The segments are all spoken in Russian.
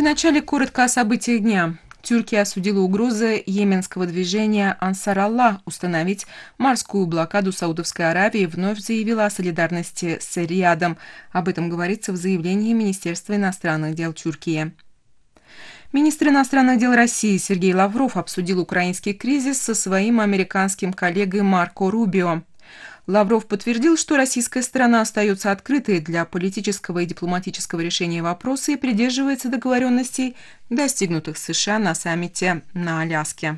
вначале коротко о событиях дня. Турция осудила угрозы йеменского движения «Ансар Аллах» установить морскую блокаду Саудовской Аравии и вновь заявила о солидарности с Риядом. Об этом говорится в заявлении Министерства иностранных дел Турции. Министр иностранных дел России Сергей Лавров обсудил украинский кризис со своим американским коллегой Марко Рубио. Лавров подтвердил, что российская сторона остается открытой для политического и дипломатического решения вопроса и придерживается договоренностей, достигнутых США на саммите на Аляске.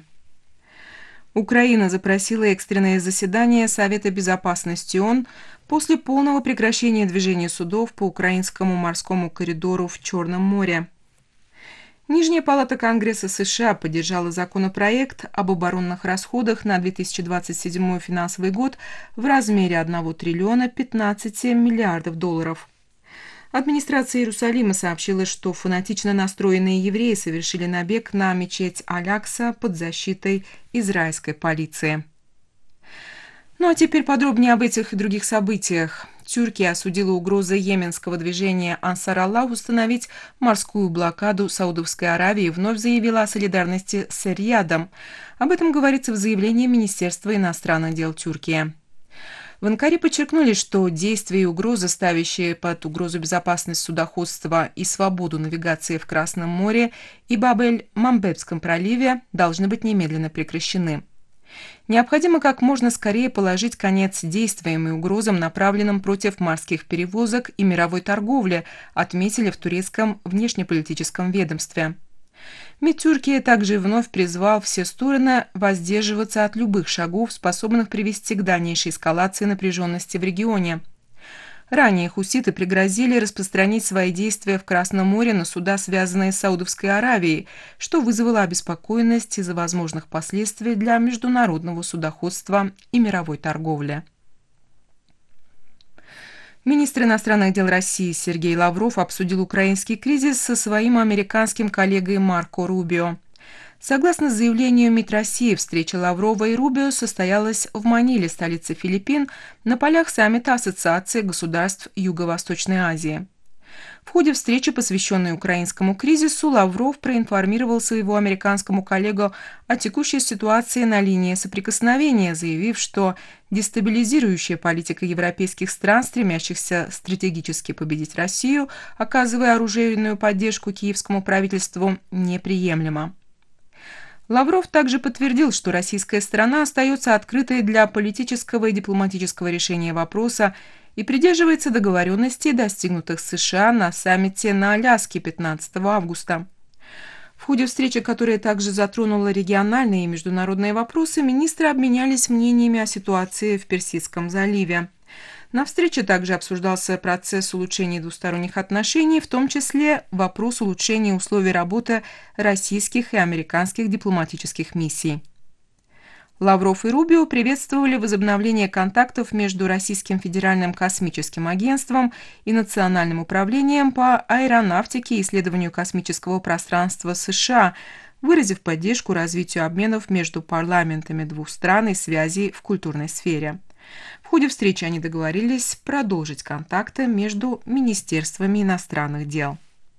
Украина запросила экстренное заседание Совета безопасности ООН после полного прекращения движения судов по украинскому морскому коридору в Черном море. Нижняя палата Конгресса США поддержала законопроект об оборонных расходах на 2027 финансовый год в размере 1 триллиона 15 миллиардов долларов. Администрация Иерусалима сообщила, что фанатично настроенные евреи совершили набег на мечеть Аль-Акса под защитой израильской полиции. Ну а теперь подробнее об этих и других событиях. Турция осудила угрозы йеменского движения «Ансар Аллах» установить морскую блокаду Саудовской Аравии и вновь заявила о солидарности с Риядом. Об этом говорится в заявлении Министерства иностранных дел Турции. В Анкаре подчеркнули, что действия и угрозы, ставящие под угрозу безопасность судоходства и свободу навигации в Красном море и Баб-эль-Мамбебском проливе, должны быть немедленно прекращены. Необходимо как можно скорее положить конец действиям и угрозам, направленным против морских перевозок и мировой торговли, отметили в турецком внешнеполитическом ведомстве. МИД Турции также вновь призвал все стороны воздерживаться от любых шагов, способных привести к дальнейшей эскалации напряженности в регионе. Ранее хуситы пригрозили распространить свои действия в Красном море на суда, связанные с Саудовской Аравией, что вызвало обеспокоенность из-за возможных последствий для международного судоходства и мировой торговли. Министр иностранных дел России Сергей Лавров обсудил украинский кризис со своим американским коллегой Марко Рубио. Согласно заявлению МИД России, встреча Лаврова и Рубио состоялась в Маниле, столице Филиппин, на полях саммита Ассоциации государств Юго-Восточной Азии. В ходе встречи, посвященной украинскому кризису, Лавров проинформировал своего американскому коллегу о текущей ситуации на линии соприкосновения, заявив, что дестабилизирующая политика европейских стран, стремящихся стратегически победить Россию, оказывая оружейную поддержку киевскому правительству, неприемлема. Лавров также подтвердил, что российская сторона остается открытой для политического и дипломатического решения вопроса и придерживается договоренностей, достигнутых с США на саммите на Аляске 15 августа. В ходе встречи, которая также затронула региональные и международные вопросы, министры обменялись мнениями о ситуации в Персидском заливе. На встрече также обсуждался процесс улучшения двусторонних отношений, в том числе вопрос улучшения условий работы российских и американских дипломатических миссий. Лавров и Рубио приветствовали возобновление контактов между Российским федеральным космическим агентством и Национальным управлением по аэронавтике и исследованию космического пространства США, выразив поддержку развитию обменов между парламентами двух стран и связей в культурной сфере. В ходе встречи они договорились продолжить контакты между министерствами иностранных дел.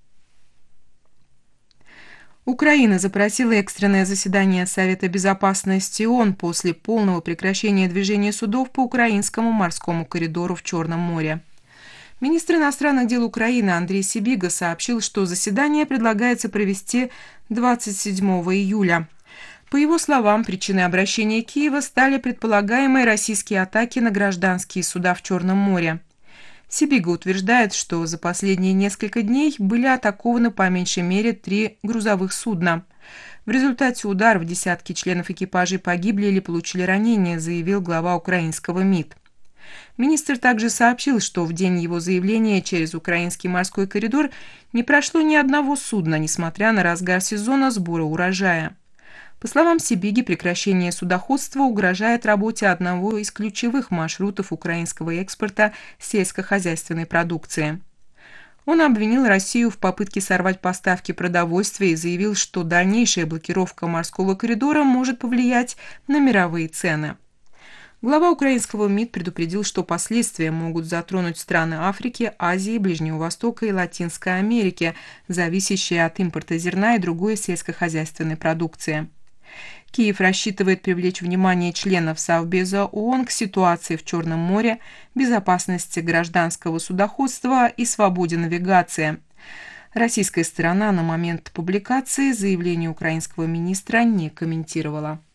Украина запросила экстренное заседание Совета безопасности ООН после полного прекращения движения судов по украинскому морскому коридору в Черном море. Министр иностранных дел Украины Андрей Сибига сообщил, что заседание предлагается провести 27 июля. По его словам, причиной обращения Киева стали предполагаемые российские атаки на гражданские суда в Черном море. Сибига утверждает, что за последние несколько дней были атакованы по меньшей мере 3 грузовых судна. В результате ударов десятки членов экипажей погибли или получили ранения, заявил глава украинского МИД. Министр также сообщил, что в день его заявления через украинский морской коридор не прошло ни одного судна, несмотря на разгар сезона сбора урожая. По словам Сибиги, прекращение судоходства угрожает работе одного из ключевых маршрутов украинского экспорта сельскохозяйственной продукции. Он обвинил Россию в попытке сорвать поставки продовольствия и заявил, что дальнейшая блокировка морского коридора может повлиять на мировые цены. Глава украинского МИД предупредил, что последствия могут затронуть страны Африки, Азии, Ближнего Востока и Латинской Америки, зависящие от импорта зерна и другой сельскохозяйственной продукции. Киев рассчитывает привлечь внимание членов Совбеза ООН к ситуации в Черном море, безопасности гражданского судоходства и свободе навигации. Российская сторона на момент публикации заявление украинского министра не комментировала.